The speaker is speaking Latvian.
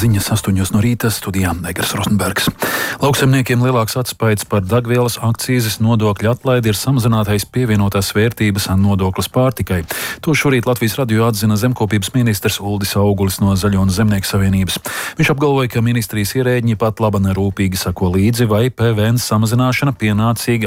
Ziņas 8 no rīta, studijā Egers Rozenbergs. Lauksaimniekiem lielāks atspaids par degvielas akcīzes nodokļa atlaidi ir samazinātais pievienotās vērtības nodoklis pārtikai. To šorīt Latvijas radio atzina zemkopības ministrs Uldis Augulis no Zaļo un Zemnieku savienības. Viņš apgalvoja, ka ministrijas ierēģi pat labi nerūpīgi sako līdzi, vai PVN samazināšana pienācīgi